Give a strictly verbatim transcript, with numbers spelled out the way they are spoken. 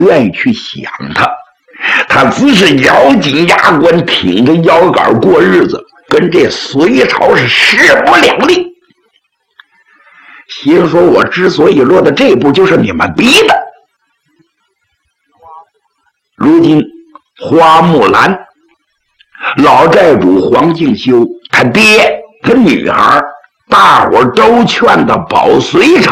愿意去想他，他只是咬紧牙关，挺着腰杆过日子，跟这隋朝是势不两立。心说我之所以落到这步，就是你们逼的。如今花木兰老债主黄敬修他爹他女儿，大伙儿都劝他保隋朝，